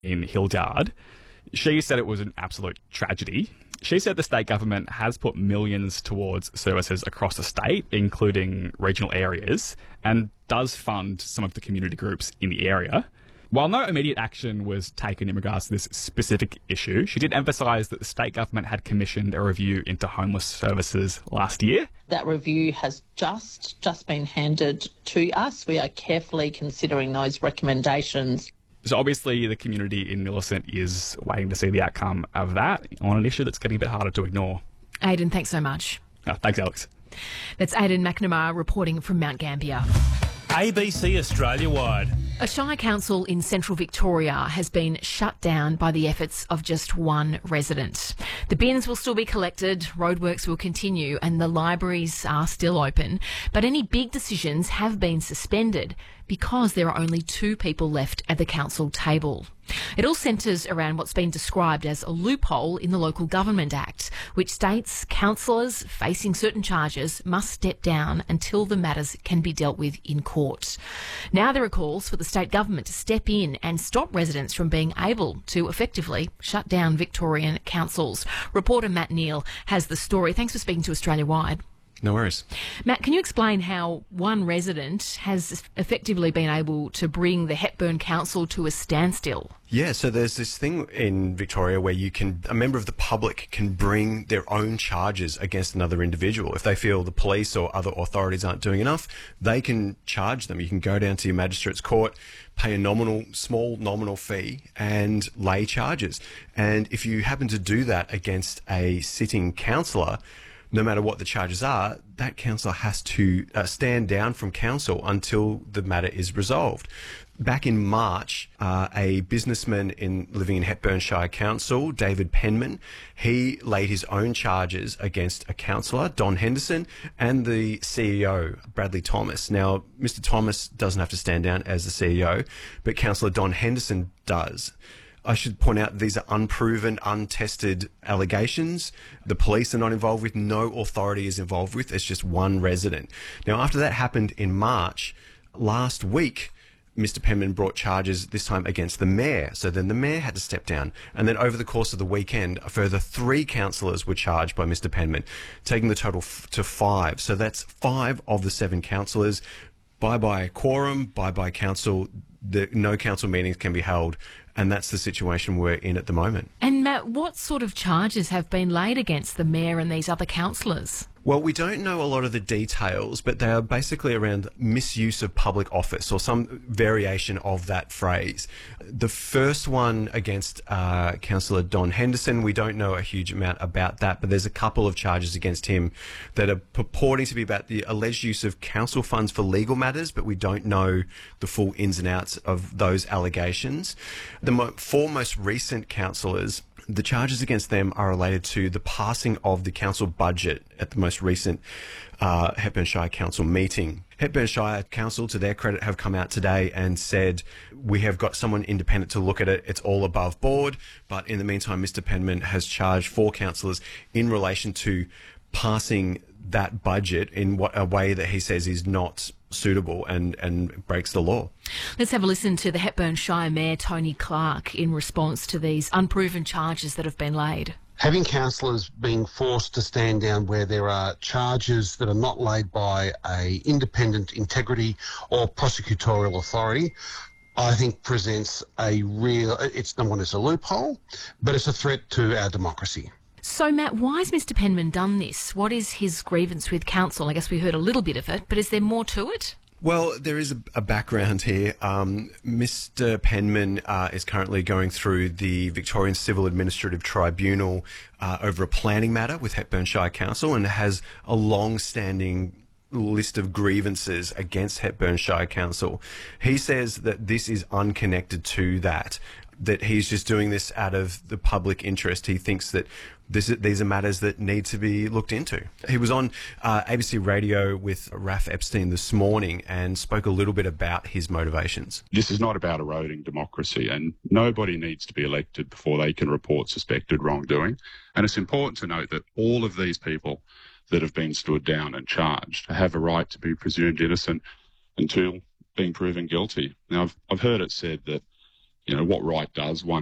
in Hildyard. She said it was an absolute tragedy. She said the state government has put millions towards services across the state, including regional areas, and does fund some of the community groups in the area. While no immediate action was taken in regards to this specific issue, she did emphasise that the state government had commissioned a review into homeless services last year. That review has just been handed to us. We are carefully considering those recommendations. So obviously the community in Millicent is waiting to see the outcome of that on an issue that's getting a bit harder to ignore. Aidan, thanks so much. Thanks, Alex. That's Aidan McNamara reporting from Mount Gambier. ABC Australia-wide. A Shire council in central Victoria has been shut down by the efforts of just one resident. The bins will still be collected, roadworks will continue, and the libraries are still open, but any big decisions have been suspended because there are only 2 people left at the council table. It all centres around what's been described as a loophole in the Local Government Act, which states councillors facing certain charges must step down until the matters can be dealt with in court. Now there are calls for the state government to step in and stop residents from being able to effectively shut down Victorian councils. Reporter Matt Neal has the story. Thanks for speaking to Australia Wide. No worries. Matt, can you explain how one resident has effectively been able to bring the Hepburn Council to a standstill? Yeah, so there's this thing in Victoria where a member of the public can bring their own charges against another individual. If they feel the police or other authorities aren't doing enough, they can charge them. You can go down to your magistrate's court, pay a small nominal fee and lay charges. And if you happen to do that against a sitting councillor, no matter what the charges are, that councillor has to stand down from council until the matter is resolved. Back in March, a businessman living in Hepburn Shire Council, David Penman, he laid his own charges against a councillor, Don Henderson, and the CEO, Bradley Thomas. Now, Mr. Thomas doesn't have to stand down as the CEO, but Councillor Don Henderson does. I should point out these are unproven, untested allegations. The police are not involved with, no authority is involved with. It's just one resident. Now, after that happened in March, last week, Mr. Penman brought charges this time against the mayor. So then the mayor had to step down. And then over the course of the weekend, a further 3 councillors were charged by Mr. Penman, taking the total to 5. So that's 5 of the 7 councillors. Bye-bye quorum, bye-bye council. No council meetings can be held. And that's the situation we're in at the moment. And Matt, what sort of charges have been laid against the mayor and these other councillors? Well, we don't know a lot of the details, but they are basically around misuse of public office or some variation of that phrase. The first one against Councillor Don Henderson, we don't know a huge amount about that, but there's a couple of charges against him that are purporting to be about the alleged use of council funds for legal matters, but we don't know the full ins and outs of those allegations. The 4 most recent councillors, the charges against them are related to the passing of the council budget at the most recent Hepburn Shire Council meeting. Hepburn Shire Council, to their credit, have come out today and said, we have got someone independent to look at it. It's all above board. But in the meantime, Mr. Penman has charged 4 councillors in relation to passing that budget in a way that he says is not suitable and breaks the law. Let's have a listen to the Hepburn Shire Mayor Tony Clark in response to these unproven charges that have been laid. Having councillors being forced to stand down where there are charges that are not laid by an independent integrity or prosecutorial authority, I think presents it's not one as a loophole, but it's a threat to our democracy. So, Matt, why has Mr. Penman done this? What is his grievance with council? I guess we heard a little bit of it, but is there more to it? Well, there is a background here. Mr. Penman is currently going through the Victorian Civil Administrative Tribunal over a planning matter with Hepburn Shire Council and has a long-standing list of grievances against Hepburn Shire Council. He says that this is unconnected to that he's just doing this out of the public interest. He thinks that these are matters that need to be looked into. He was on ABC Radio with Raf Epstein this morning and spoke a little bit about his motivations. This is not about eroding democracy, and nobody needs to be elected before they can report suspected wrongdoing. And it's important to note that all of these people that have been stood down and charged have a right to be presumed innocent until being proven guilty. Now, I've heard it said that You know, what right does one